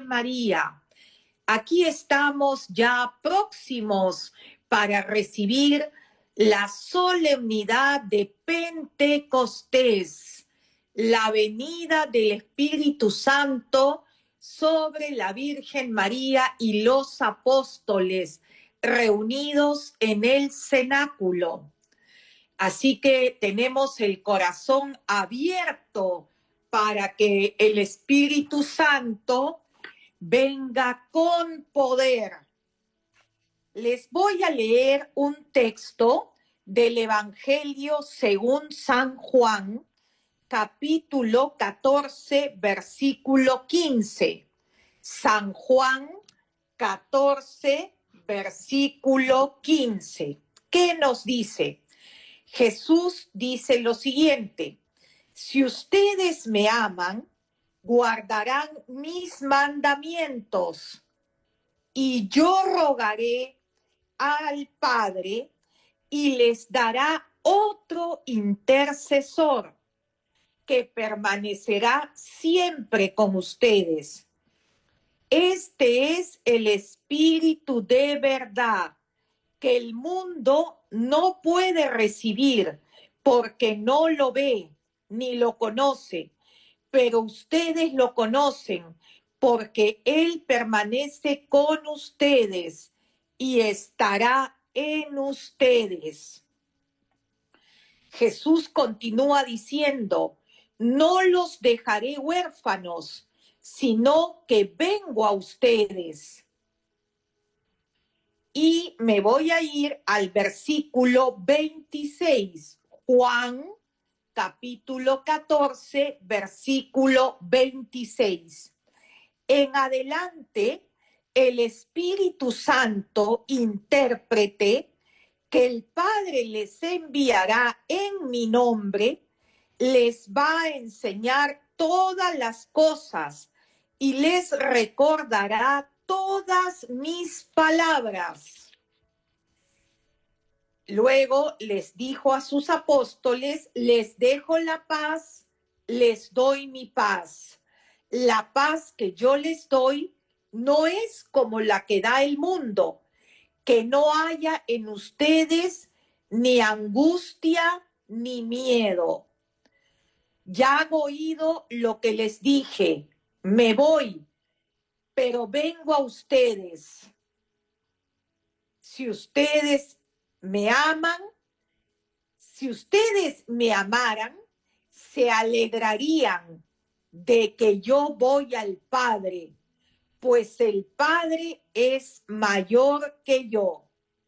María. Aquí estamos ya próximos para recibir la solemnidad de Pentecostés, la venida del Espíritu Santo sobre la Virgen María y los apóstoles reunidos en el cenáculo. Así que tenemos el corazón abierto para que el Espíritu Santo venga con poder. Les voy a leer un texto del Evangelio según San Juan, capítulo 14, versículo 15. San Juan 14, versículo 15. ¿Qué nos dice? Jesús dice lo siguiente: si ustedes me aman, guardarán mis mandamientos, y yo rogaré al Padre y les dará otro intercesor que permanecerá siempre con ustedes. Este es el Espíritu de verdad, que el mundo no puede recibir porque no lo ve ni lo conoce, pero ustedes lo conocen porque Él permanece con ustedes y estará en ustedes. Jesús continúa diciendo: no los dejaré huérfanos, sino que vengo a ustedes. Y me voy a ir al versículo 26, Juan capítulo 14, versículo 26. En adelante, el Espíritu Santo, intérprete, que el Padre les enviará en mi nombre, les va a enseñar todas las cosas y les recordará todas mis palabras. Luego les dijo a sus apóstoles: les dejo la paz, les doy mi paz. La paz que yo les doy no es como la que da el mundo, que no haya en ustedes ni angustia ni miedo. Ya han oído lo que les dije: me voy, pero vengo a ustedes. Si ustedes me aman, si ustedes me amaran, se alegrarían de que yo voy al Padre, pues el Padre es mayor que yo.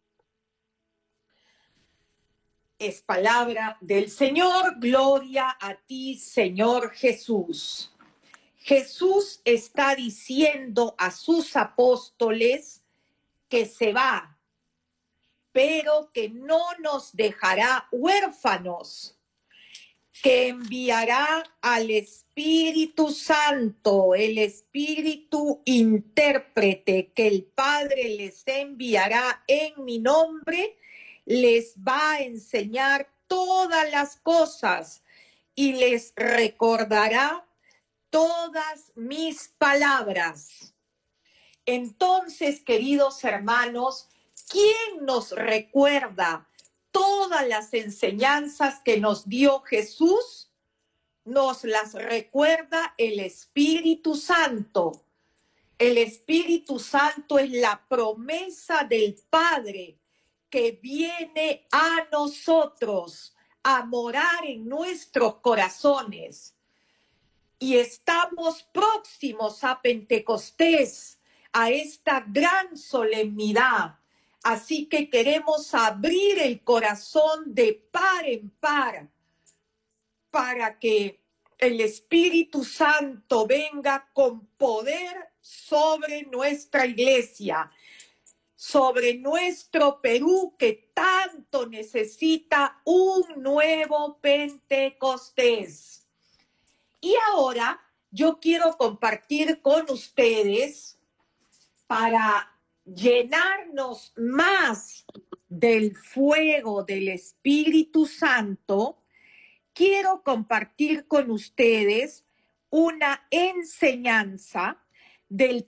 Es palabra del Señor. Gloria a ti, Señor Jesús. Jesús está diciendo a sus apóstoles que se va, pero que no nos dejará huérfanos, que enviará al Espíritu Santo, el Espíritu intérprete, que el Padre les enviará en mi nombre, les va a enseñar todas las cosas y les recordará todas mis palabras. Entonces, queridos hermanos, ¿quién nos recuerda todas las enseñanzas que nos dio Jesús? Nos las recuerda el Espíritu Santo. El Espíritu Santo es la promesa del Padre que viene a nosotros a morar en nuestros corazones. Y estamos próximos a Pentecostés, a esta gran solemnidad. Así que queremos abrir el corazón de par en par para que el Espíritu Santo venga con poder sobre nuestra iglesia, sobre nuestro Perú, que tanto necesita un nuevo Pentecostés. Y ahora yo quiero compartir con ustedes, para llenarnos más del fuego del Espíritu Santo, quiero compartir con ustedes una enseñanza del